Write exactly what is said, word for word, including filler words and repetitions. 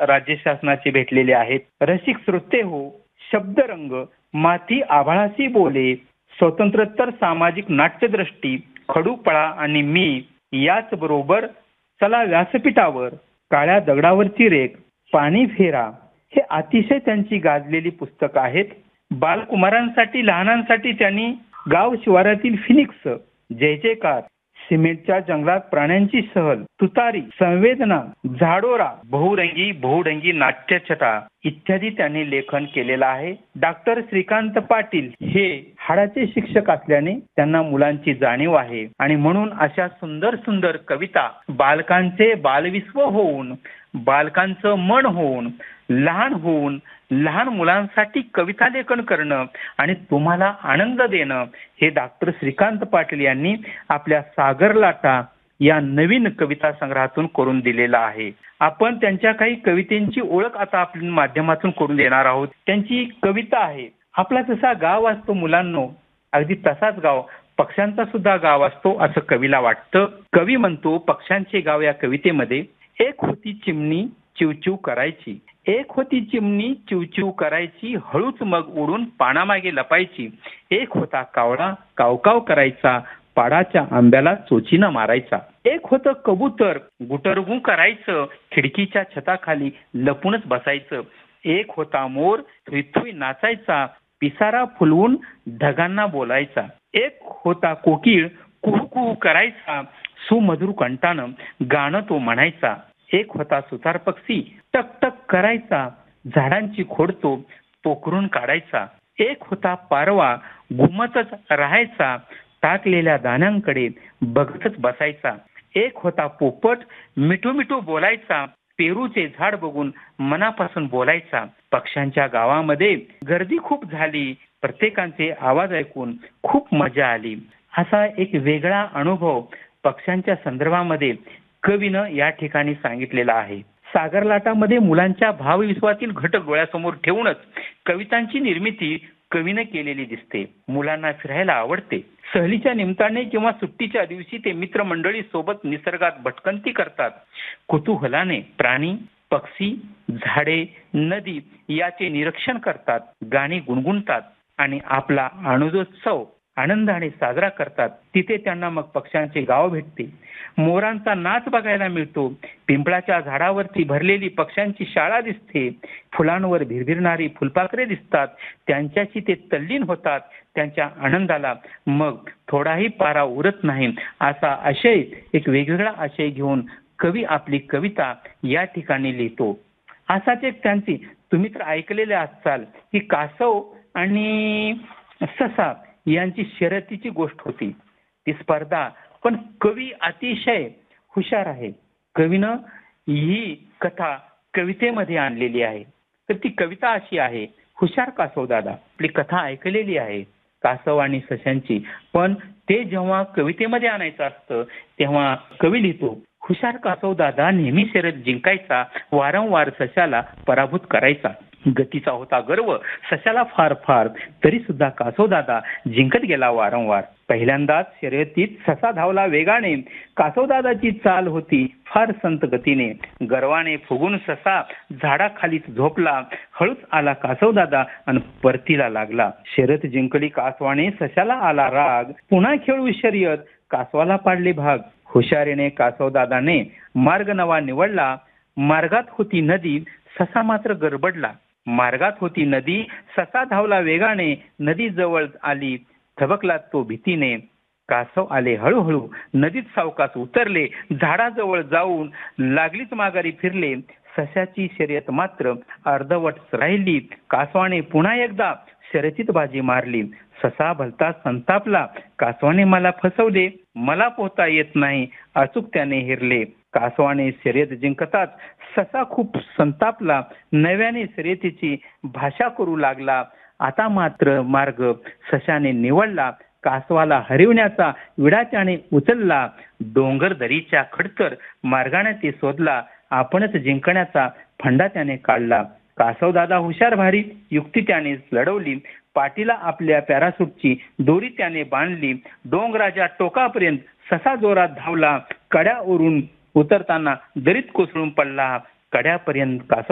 राज्य शासनाचे भेटलेले आहेत. रसिक श्रोते हो, शब्दरंग माती आभाळाशी बोले, स्वतंत्रोत्तर सामाजिक नाट्यदृष्टी, खडूपळा आणि मी याच बरोबर चला व्यासपीठावर, काळ्या दगडावरची रेख, पाणी फेरा हे अतिशय त्यांची गाजलेली पुस्तकं आहेत. बालकुमारांसाठी लहानांसाठी त्यांनी गाव शिवारातील फिनिक्स, जय जयकार, सिमेंटच्या जंगलात प्राण्यांची सहल, तुतारी, संवेदना, झाडोरा, बहुरंगी बहुरंगी नाट्यछटा इत्यादी त्यांनी लेखन केलेलं आहे. डॉक्टर श्रीकांत पाटील हे हाडाचे शिक्षक असल्याने त्यांना मुलांची जाणीव आहे आणि म्हणून अशा सुंदर सुंदर कविता बालकांचे बालविश्व होऊन, बालकांचं मन होऊन, लहान होऊन लहान मुलांसाठी कविता लेखन करणं आणि तुम्हाला आनंद देणं हे डॉक्टर श्रीकांत पाटील यांनी आपल्या सागर लाटा या नवीन कविता संग्रहातून करून दिलेला आहे. आपण त्यांच्या काही कवितेंची ओळख आता आपल्या माध्यमातून करून देणार आहोत. त्यांची कविता आहे, आपला जसा गाव असतो मुलांनो, अगदी तसाच गाव पक्ष्यांचा सुद्धा गाव असतो असं कवीला वाटतं. कवी म्हणतो, पक्ष्यांचे गाव या कवितेमध्ये, एक होती चिमणी चिवचिव करायची, एक होती चिमणी चिवचिव करायची, हळूच मग उडून पानामागे लपायची. एक होता कावळा कावकाव करायचा, पाडाच्या आंब्याला चोचीनं मारायचा. एक होतं कबूतर गुटरगू करायचं, खिडकीच्या छताखाली लपूनच बसायचं. एक होता मोर थुई नाचायचा, पिसारा फुलवून ढगांना बोलायचा. एक होता कोकिळ कुहू कुहू करायचा, सुमधुर कंठानं गाणं तो म्हणायचा. एक होता सुतार पक्षी टक टक करायचा, झाडांची खोड तो पोखरून काढायचा. एक होता पारवा घुमतच राहायचा, टाकलेल्या दाण्यांकडे बघतच बसायचा. एक होता पोपट मिठू मिठू बोलायचा, पेरूचे झाड बघून मनापासून बोलायचा. पक्ष्यांच्या गावामध्ये गर्दी खूप झाली, प्रत्येकाचे आवाज ऐकून खूप मजा आली. असा एक वेगळा अनुभव पक्ष्यांच्या संदर्भामध्ये कवीनं या ठिकाणी सांगितलेला आहे. सागर लाटामध्ये मुलांच्या भावविश्वातील घटक डोळ्यासमोर ठेवूनच कवितांची निर्मिती कवीनं केलेली दिसते. मुलांना फिरायला आवडते. सहलीच्या निमित्ताने किंवा सुट्टीच्या दिवशी ते मित्रमंडळी सोबत निसर्गात भटकंती करतात. कुतूहलाने प्राणी, पक्षी, झाडे, नदी याचे निरीक्षण करतात, गाणी गुणगुणतात आणि आपला आनंदोत्सव आनंदाने साजरा करतात. तिथे त्यांना मग पक्ष्यांचे गाव भेटते, मोरांचा नाच बघायला मिळतो, पिंपळाच्या झाडावरती भरलेली पक्ष्यांची शाळा दिसते, फुलांवर भिरभिरणारी फुलपाखरे दिसतात, त्यांच्याशी ते तल्लीन होतात. त्यांच्या आनंदाला मग थोडाही पारा उरत नाही. असा आशय, एक वेगवेगळा आशय घेऊन कवी आपली कविता या ठिकाणी लिहितो. असाच एक त्यांची, तुम्ही तर ऐकलेले असाल की कासव आणि ससा यांची शर्यतीची गोष्ट होती, ती स्पर्धा. पण कवी अतिशय हुशार आहे. कवीनं ही कथा कवितेमध्ये आणलेली आहे. तर ती कविता अशी आहे, हुशार कासव दादा. आपली कथा ऐकलेली आहे कासव आणि सशांची, पण ते जेव्हा कवितेमध्ये आणायचं असतं तेव्हा कवी लिहितो, हुशार कासव दादा नेहमी शर्यत जिंकायचा, वारंवार सशाला पराभूत करायचा. गतीचा होता गर्व सशाला फार फार, तरी सुद्धा कासव दादा जिंकत गेला वारंवार. पहिल्यांदाच शर्यतीत ससा धावला वेगाने, कासव दादाची चाल होती फार संत गतीने. गर्वाने फुगून ससा झाडाखालीच झोपला, हळूच आला कासव दादा आणि परतीला लागला. शर्यत जिंकली कासवाने, सशाला आला राग, पुन्हा खेळू शर्यत कासवाला पाडले भाग. हुशारीने कासव दादाने मार्ग नवा निवडला, मार्गात होती नदी ससा मात्र गडबडला. मार्गात होती नदी ससा धावला वेगाने, नदी जवळ आली थबकला तो भीतीने. कासव आले हळूहळू नदीत सावकाश उतरले, झाडाजवळ जाऊन लागलीच माघारी फिरले. सशाची शर्यत मात्र अर्धवट राहिली, कासवाने पुन्हा एकदा शर्यतीत बाजी मारली. ससा भलता संतापला, कासवाने मला फसवले, मला पोहता येत नाही अचूक त्याने हिरले. कासवाने शर्यत जिंकताच ससा खूप संतापला, नव्याने शर्यतीची भाषा करू लागला. आता मात्र मार्ग सशाने निवडला, कासवाला हरविण्याचा विडा त्याने उचलला. डोंगर दरीच्या खडतर मार्गाने ते शोधला, आपणच जिंकण्याचा फंडा त्याने काढला. कासव दादा हुशार भारी, युक्ती त्याने लढवली, पाठीला आपल्या पॅरासूटची दोरी त्याने बांधली. डोंगराच्या टोकापर्यंत ससा जोरात धावला, कड्यावरून उतरताना दरीत कोसळून पडला. कड्यापर्यंत कासव